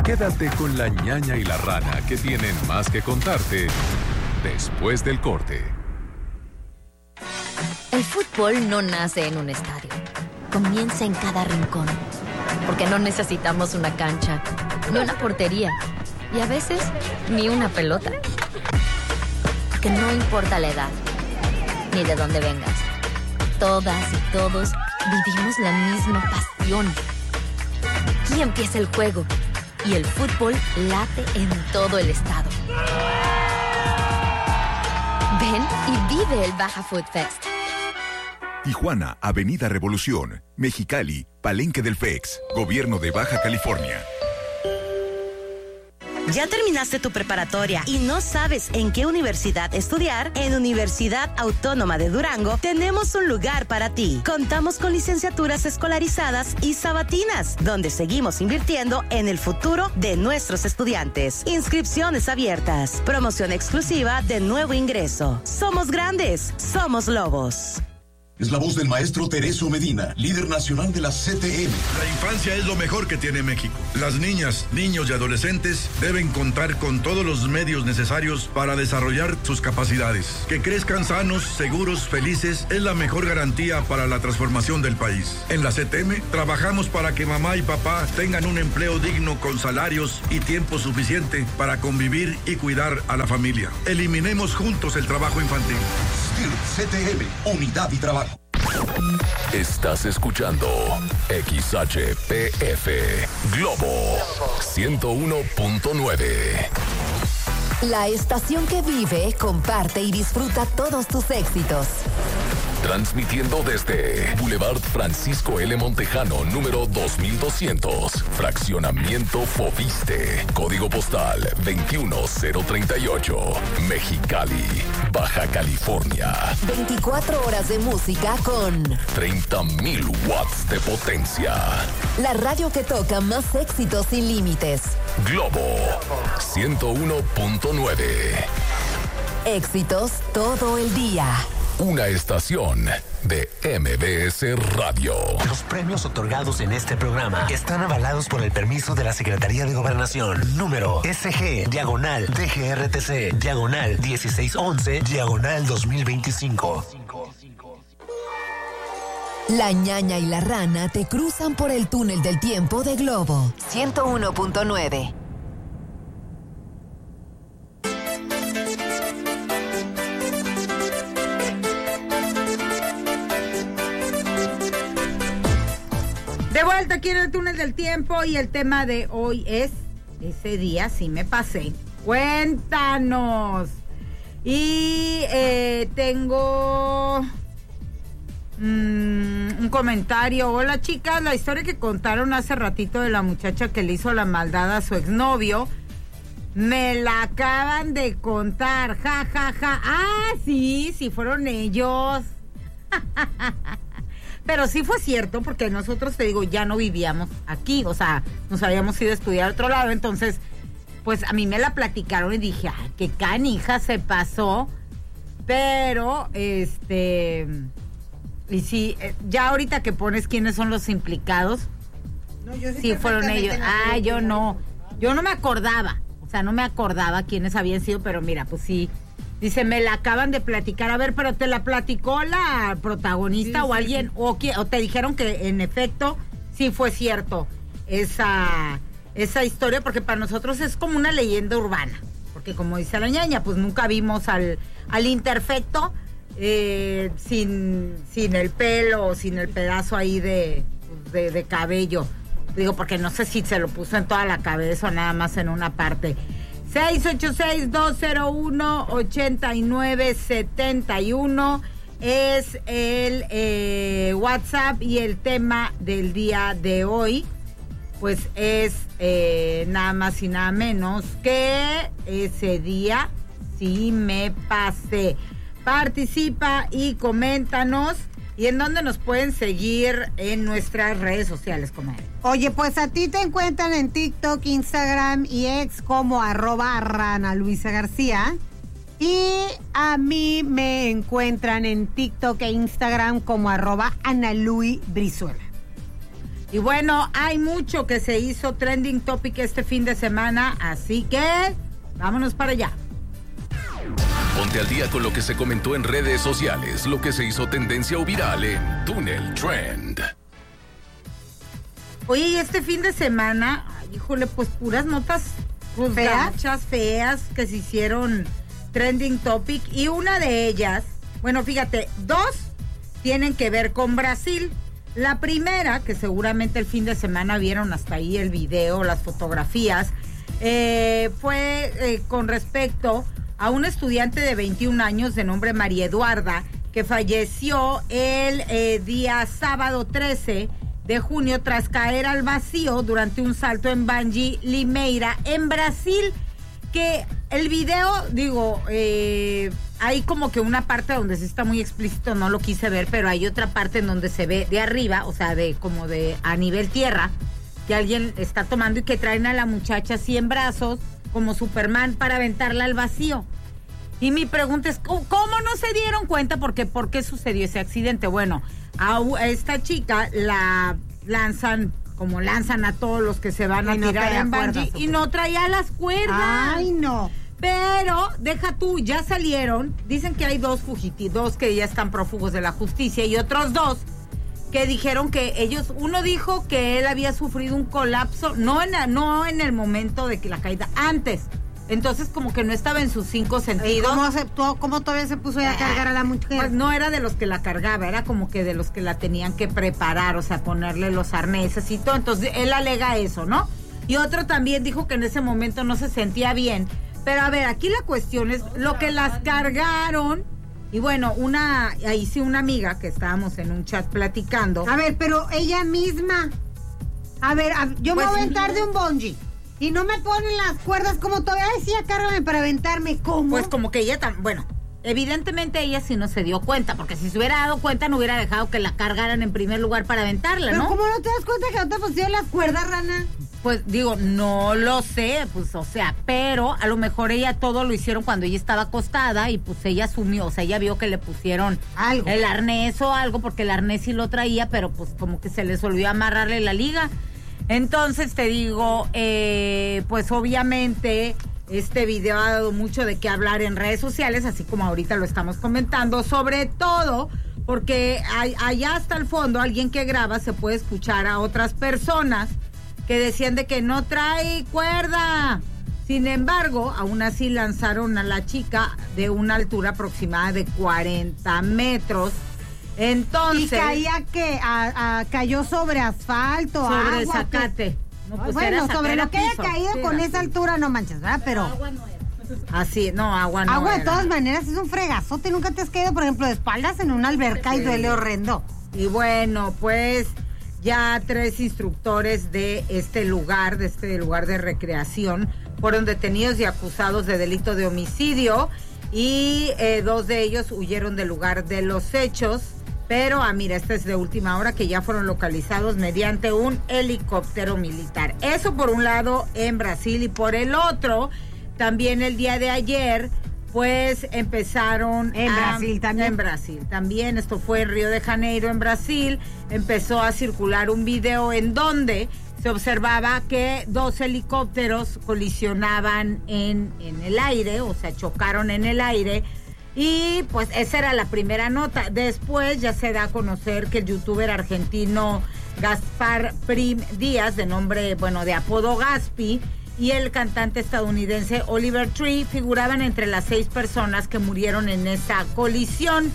Quédate con la ñaña y la rana, que tienen más que contarte después del corte. El fútbol no nace en un estadio. Comienza en cada rincón. Porque no necesitamos una cancha, ni una portería, y a veces ni una pelota. Porque no importa la edad, ni de dónde vengas. Todas y todos vivimos la misma pasión. Aquí empieza el juego. Y el fútbol late en todo el estado. Ven y vive el Baja Food Fest. Tijuana, Avenida Revolución. Mexicali, Palenque del FEX. Gobierno de Baja California. ¿Ya terminaste tu preparatoria y no sabes en qué universidad estudiar? En Universidad Autónoma de Durango tenemos un lugar para ti. Contamos con licenciaturas escolarizadas y sabatinas, donde seguimos invirtiendo en el futuro de nuestros estudiantes. Inscripciones abiertas. Promoción exclusiva de nuevo ingreso. Somos grandes, somos lobos. Es la voz del maestro Tereso Medina, líder nacional de la CTM. La infancia es lo mejor que tiene México. Las niñas, niños y adolescentes deben contar con todos los medios necesarios para desarrollar sus capacidades. Que crezcan sanos, seguros, felices es la mejor garantía para la transformación del país. En la CTM trabajamos para que mamá y papá tengan un empleo digno con salarios y tiempo suficiente para convivir y cuidar a la familia. Eliminemos juntos el trabajo infantil. CTM, unidad y trabajo. Estás escuchando XHPF Globo 101.9. La estación que vive, comparte y disfruta todos tus éxitos. Transmitiendo desde Boulevard Francisco L. Montejano, número 2200, Fraccionamiento Foviste, Código Postal 21038, Mexicali, Baja California. 24 horas de música con 30,000 watts de potencia. La radio que toca más éxitos sin límites. Globo 101.9. Éxitos todo el día. Una estación de MBS Radio. Los premios otorgados en este programa están avalados por el permiso de la Secretaría de Gobernación. Número SG/DGRTC/1611/2025. La ñaña y la rana te cruzan por el túnel del tiempo de Globo 101.9. De vuelta aquí en el túnel del tiempo, y el tema de hoy es: ese día sí me pasé. Cuéntanos. Y tengo un comentario. Hola, chicas, la historia que contaron hace ratito de la muchacha que le hizo la maldad a su exnovio, me la acaban de contar. Ja, ja, ja. Ah, sí, fueron ellos. Pero sí fue cierto, porque nosotros, te digo, ya no vivíamos aquí, o sea, nos habíamos ido a estudiar a otro lado. Entonces, pues a mí me la platicaron y dije, ay, qué canija se pasó. Pero, y sí, ya ahorita que pones quiénes son los implicados, no, yo sí fueron ellos. Ah, yo no me acordaba, o sea, no me acordaba quiénes habían sido, pero mira, pues sí. Dice, me la acaban de platicar. A ver, pero ¿te la platicó la protagonista o alguien? O te dijeron que en efecto sí fue cierto esa historia, porque para nosotros es como una leyenda urbana. Porque como dice la ñaña, pues nunca vimos al imperfecto sin el pelo, sin el pedazo ahí de cabello. Digo, porque no sé si se lo puso en toda la cabeza o nada más en una parte. 686-201-8971 es el WhatsApp, y el tema del día de hoy pues es nada más y nada menos que ese día sí me pasé. Participa y coméntanos. ¿Y en dónde nos pueden seguir en nuestras redes sociales, comadre? Oye, pues a ti te encuentran en TikTok, Instagram y X como @Rana Luisa García. Y a mí me encuentran en TikTok e Instagram como @Analuy Brizuela. Y bueno, hay mucho que se hizo trending topic este fin de semana, así que vámonos para allá. Ponte al día con lo que se comentó en redes sociales, lo que se hizo tendencia o viral en Túnel Trend. Oye, y este fin de semana, híjole, pues puras notas pues, feas que se hicieron trending topic, y una de ellas, bueno, fíjate, 2 tienen que ver con Brasil. La primera, que seguramente el fin de semana vieron hasta ahí el video, las fotografías, fue con respecto a un estudiante de 21 años de nombre María Eduarda, que falleció el día sábado 13 de junio tras caer al vacío durante un salto en Bungee Limeira, en Brasil. Que el video, digo, hay como que una parte donde sí está muy explícito, no lo quise ver, pero hay otra parte en donde se ve de arriba, o sea, como de a nivel tierra, que alguien está tomando y que traen a la muchacha así en brazos, como Superman, para aventarla al vacío. Y mi pregunta es, ¿cómo no se dieron cuenta? ¿Por qué sucedió ese accidente? Bueno, a esta chica la lanzan, como lanzan a todos los que se van a tirar en bungee, y no traía las cuerdas. Ay, no. Pero, deja tú, ya salieron, dicen que hay 2 fugitivos que ya están prófugos de la justicia, y otros 2 que dijeron que ellos, uno dijo que él había sufrido un colapso, no en el momento de que la caída, antes. Entonces como que no estaba en sus 5 sentidos. ¿Cómo todavía se puso a cargar a la mujer? Pues no era de los que la cargaba, era como que de los que la tenían que preparar, o sea, ponerle los arneses y todo. Entonces él alega eso, ¿no? Y otro también dijo que en ese momento no se sentía bien. Pero a ver, aquí la cuestión es lo que las cargaron. Y bueno, una amiga que estábamos en un chat platicando. A ver, pero ella misma. A ver, yo me voy a aventar de un bungee. Y no me ponen las cuerdas, como todavía decía, cárgame para aventarme, ¿cómo? Pues como que ella bueno, evidentemente ella sí no se dio cuenta, porque si se hubiera dado cuenta no hubiera dejado que la cargaran en primer lugar para aventarla, ¿no? Pero ¿cómo no te das cuenta que no te pusieron las cuerdas, rana? Pues digo, no lo sé, pues o sea, pero a lo mejor ella todo lo hicieron cuando ella estaba acostada y pues ella asumió, o sea, ella vio que le pusieron algo, el arnés o algo, porque el arnés sí lo traía, pero pues como que se les olvidó amarrarle la liga. Entonces te digo, pues obviamente este video ha dado mucho de qué hablar en redes sociales, así como ahorita lo estamos comentando, sobre todo porque allá hasta el fondo alguien que graba se puede escuchar a otras personas que decían de que no trae cuerda. Sin embargo, aún así lanzaron a la chica de una altura aproximada de 40 metros. Entonces, ¿y caía qué? ¿Cayó sobre asfalto? Sobre agua, zacate. No, pues bueno, sobre lo que haya caído con esa altura, no manches, ¿verdad? Pero agua no era. Así, no, agua no agua era. De todas maneras es un fregazote. Nunca te has caído, por ejemplo, de espaldas en una alberca y duele horrendo. Y bueno, pues ya 3 instructores de este lugar de recreación, fueron detenidos y acusados de delito de homicidio, y 2 de ellos huyeron del lugar de los hechos. Pero, mira, esta es de última hora, que ya fueron localizados mediante un helicóptero militar. Eso por un lado en Brasil, y por el otro, también el día de ayer, pues empezaron en Brasil también, esto fue en Río de Janeiro, en Brasil, empezó a circular un video en donde se observaba que 2 helicópteros colisionaban en el aire, o sea, chocaron en el aire. Y pues esa era la primera nota. Después ya se da a conocer que el youtuber argentino Gaspar Prim Díaz, de nombre, bueno, de apodo Gaspi, y el cantante estadounidense Oliver Tree figuraban entre las 6 personas que murieron en esa colisión.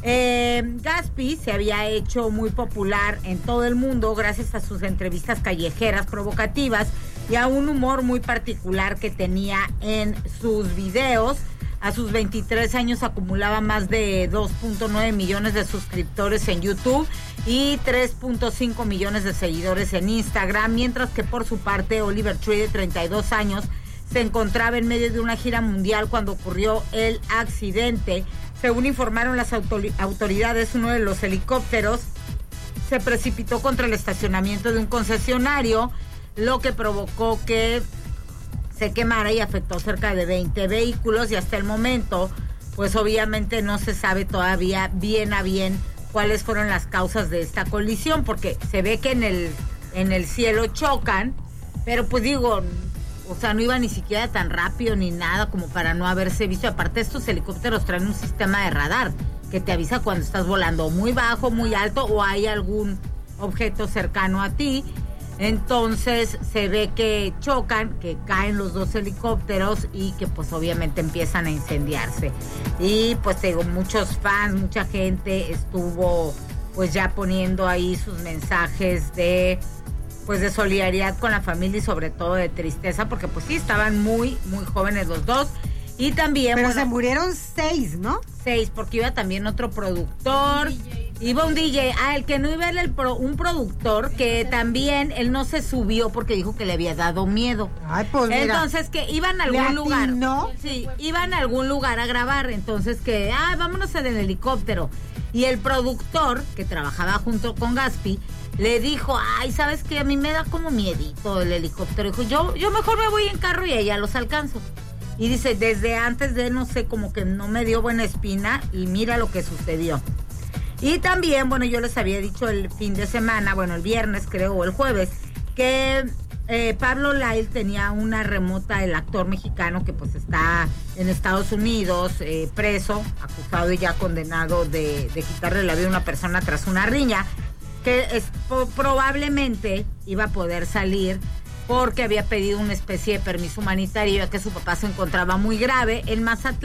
Gaspi se había hecho muy popular en todo el mundo gracias a sus entrevistas callejeras provocativas y a un humor muy particular que tenía en sus videos. A sus 23 años acumulaba más de 2.9 millones de suscriptores en YouTube y 3.5 millones de seguidores en Instagram, mientras que por su parte Oliver Tree, de 32 años, se encontraba en medio de una gira mundial cuando ocurrió el accidente. Según informaron las autoridades, uno de los helicópteros se precipitó contra el estacionamiento de un concesionario, lo que provocó que se quemara y afectó cerca de 20 vehículos, y hasta el momento, pues obviamente no se sabe todavía bien a bien cuáles fueron las causas de esta colisión, porque se ve que en el en el cielo chocan, pero pues digo, o sea, no iba ni siquiera tan rápido ni nada como para no haberse visto. Aparte, estos helicópteros traen un sistema de radar que te avisa cuando estás volando muy bajo, muy alto o hay algún objeto cercano a ti. Entonces se ve que chocan, que caen los dos helicópteros y que pues obviamente empiezan a incendiarse. Y pues te digo, muchos fans, mucha gente estuvo pues ya poniendo ahí sus mensajes de pues de solidaridad con la familia y sobre todo de tristeza, porque pues sí, estaban muy, muy jóvenes los dos. Y también... Pero bueno, se murieron 6, ¿no? 6, porque iba también otro productor. Iba un DJ. El que no iba era un productor que también él no se subió porque dijo que le había dado miedo. Ay, pues mira. Entonces que iban a algún lugar. ¿No? Sí, iban a algún lugar a grabar. Entonces que, vámonos en el helicóptero. Y el productor, que trabajaba junto con Gaspi, le dijo, ¿sabes qué? A mí me da como miedito el helicóptero. Dijo, yo mejor me voy en carro y allá los alcanzo. Y dice, desde antes de, no sé, como que no me dio buena espina y mira lo que sucedió. Y también, bueno, yo les había dicho el fin de semana, bueno, el viernes creo, o el jueves, que Pablo Lyle tenía una remota, el actor mexicano que pues está en Estados Unidos, preso, acusado y ya condenado de quitarle la vida a una persona tras una riña, que probablemente iba a poder salir porque había pedido una especie de permiso humanitario ya que su papá se encontraba muy grave en Mazatlán.